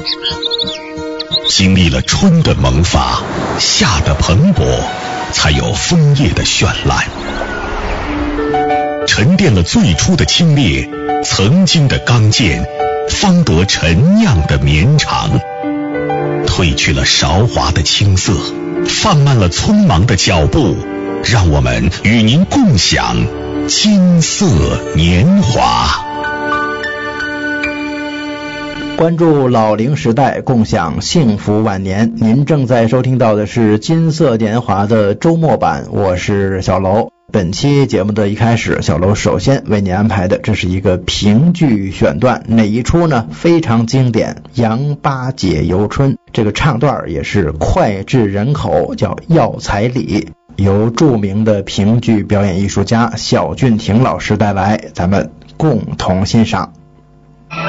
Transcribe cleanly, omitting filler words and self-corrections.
经历了春的萌发，夏的蓬勃，才有枫叶的绚烂。沉淀了最初的清冽，曾经的刚健，方得陈酿的绵长。褪去了韶华的青涩，放慢了匆忙的脚步，让我们与您共享金色年华。 关注老龄时代，共享幸福晚年。您正在收听到的是金色年华的周末版，我是小楼。本期节目的一开始，小楼首先为您安排的这是一个评剧选段，哪一出呢？非常经典，杨八姐游春。这个唱段也是脍炙人口，叫药材里，由著名的评剧表演艺术家小俊廷老师带来，咱们共同欣赏。